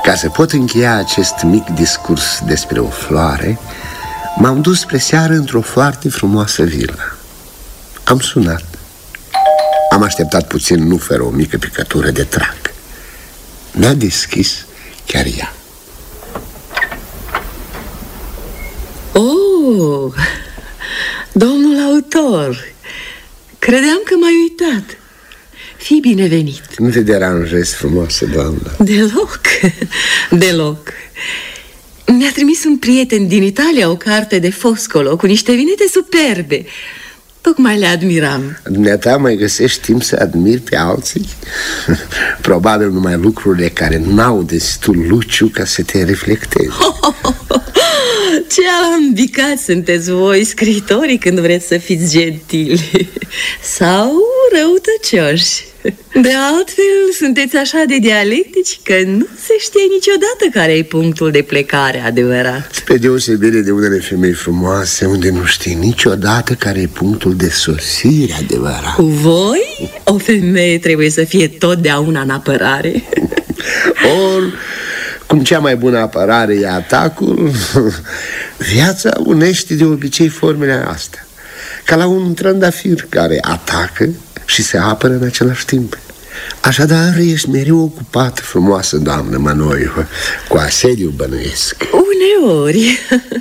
Ca să pot încheia acest mic discurs despre o floare, m-am dus spre seară într-o foarte frumoasă vilă. Am sunat. Am așteptat puțin, nu fără o mică picătură de trac. Mi-a deschis chiar ea. Oh, domnul autor, credeam că m-ai uitat. Fii binevenit. Nu te deranjezi, frumoasă doamnă? Deloc, deloc. Mi-a trimis un prieten din Italia o carte de Foscolo cu niște vinete superbe. Tocmai le admiram. Dumneata mai găsești timp să admiri pe alții? Probabil numai lucrurile care n-au destul luciu ca să te reflectezi. Ce alambicați sunteți voi, scriitorii, când vreți să fiți gentili. Sau răutăcioși. De altfel, sunteți așa de dialectici că nu se știe niciodată care e punctul de plecare adevărat. Spre deosebire de unele femei frumoase, unde nu știi niciodată care e punctul de sosire adevărat. Cu voi, o femeie trebuie să fie totdeauna în apărare. Ori, cum cea mai bună apărare e atacul, viața unește de obicei formele astea, ca la un trandafir care atacă și se apără în același timp. Așadar, ești mereu ocupată, frumoasă doamnă Manoiu, cu asediu bănuiesc. Uneori.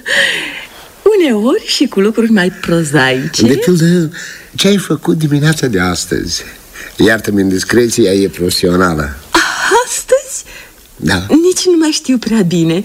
Uneori și cu lucruri mai prozaice. De pildă, ce ai făcut dimineața de astăzi? Iartă-mi indiscreția, e profesională. Astăzi? Da. Nici nu mai știu prea bine.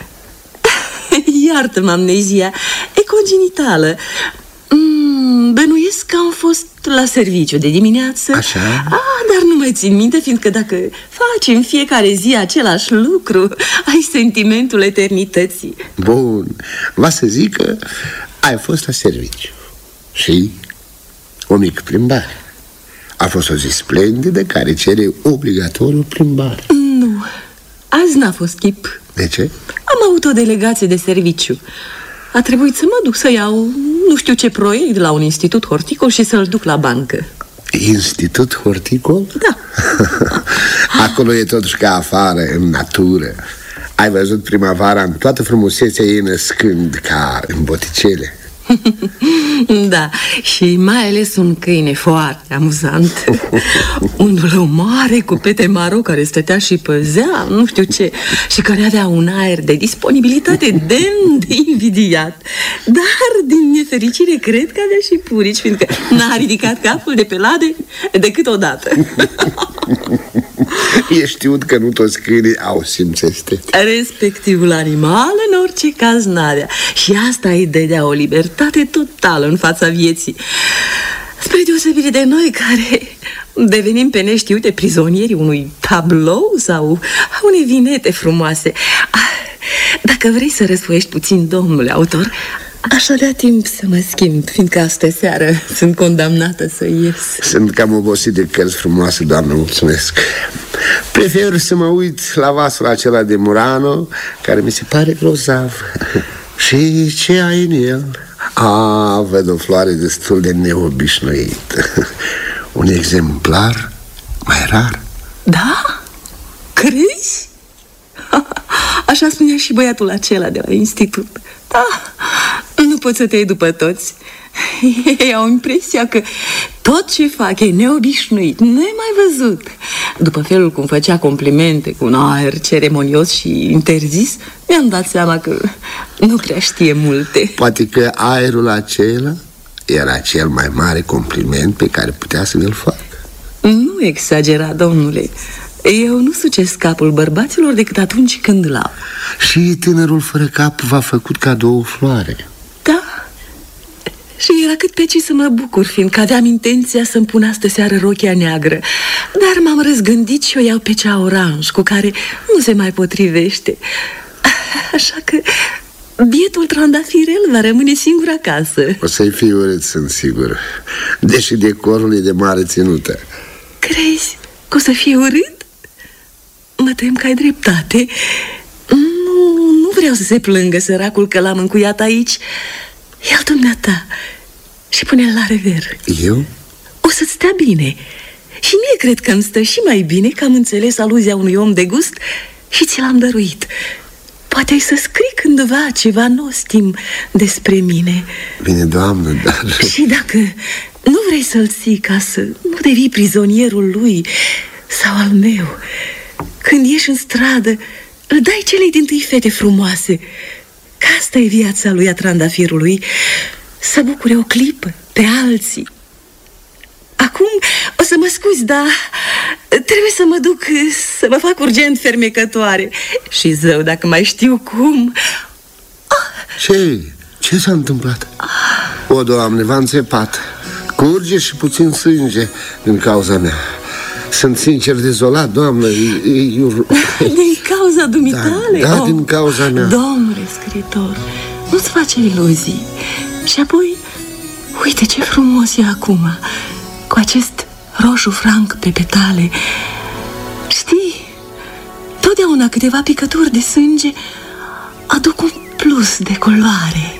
Iartă-mă amnezia, e congenitală. Bănuiesc că am fost la serviciu de dimineață. Așa? Dar nu mai țin minte, fiindcă dacă faci în fiecare zi același lucru, ai sentimentul eternității. Bun, va să zic că ai fost la serviciu. Și o mică plimbare. A fost o zi splendidă care cere obligatoriu plimbare. Nu, azi n-a fost chip. De ce? Am avut o delegație de serviciu. A trebuit să mă duc să iau nu știu ce proiect la un institut horticol și să-l duc la bancă. Institut horticol? Da. Acolo e totuși ca afară, în natură. Ai văzut primăvara în toată frumusețea ei născând ca în boticele. Da, și mai ales un câine foarte amuzant. Un lău mare cu pete maro care stătea și păzea nu știu ce, și care avea un aer de disponibilitate demn de invidiat. Dar din nefericire cred că avea și purici, fiindcă n-a ridicat capul de pe lade decât odată. E știut că nu toți câinii au simț estetic. Respectivul animal în orice caz n-avea. Și asta îi dădea o libertate totală în fața vieții, spre deosebire de noi care devenim pe neștiute prizonieri unui tablou sau unei vinete frumoase. Dacă vrei să răsfoiești puțin, domnule autor, aș avea timp să mă schimb, fiindcă astă seară sunt condamnată să ies. Sunt cam obosit de cărți frumoase, doamnă, mulțumesc. Prefer să mă uit la vasul acela de Murano, care mi se pare grozav. Și ce ai în el? Văd o floare destul de neobișnuită. Un exemplar mai rar. Da? Crezi? Așa spunea și băiatul acela de la institut. Da, nu poți să te iei după toți. Ei au impresia că tot ce fac e neobișnuit, nemai văzut. După felul cum făcea complimente cu un aer ceremonios și interzis, mi-am dat seama că nu prea știe multe. Poate că aerul acela era cel mai mare compliment pe care putea să mi-l facă. Nu exagera, domnule. Eu nu sucesc capul bărbaților decât atunci când l-au. Și tânărul fără cap v-a făcut cadou o floare. Da. Și era cât pe ce să mă bucur, fiindcă aveam intenția să-mi pun astă seară rochia neagră. Dar m-am răzgândit și o iau pe cea oranj, cu care nu se mai potrivește. Așa că bietul trandafirel va rămâne singur acasă. O să-i fii urât, sunt sigur, deși decorul e de mare ținută. Crezi că o să fie urât? Mă tem că ai dreptate. Nu vreau să se plângă săracul că l-am încuiat aici. Ia-l dumneata și pune-l la rever. Eu? O să-ți stea bine. Și mie cred că îmi stă și mai bine că am înțeles aluzia unui om de gust și ți l-am dăruit. Poate ai să scrii cândva ceva nostim despre mine. Bine, doamnă, dar... Și dacă nu vrei să-l ții ca să nu devii prizonierul lui sau al meu, când ieși în stradă, îl dai celei dintâi fete frumoase. Că asta e viața lui a trandafirului, să bucure o clipă pe alții. Acum o să mă scuzi, dar trebuie să mă duc să mă fac urgent fermecătoare. Și zău, dacă mai știu cum. Ce s-a întâmplat? O, Doamne, v-a înțepat. Curge și puțin sânge din cauza mea. Sunt sincer dezolat, Doamnă. Din cauza dumitale? Da, din cauza mea. Domnule scriitor, nu-ți face iluzii. Și apoi, uite ce frumos e acum, cu acest roșu franc pe petale. Știi, totdeauna câteva picături de sânge aduc un plus de culoare.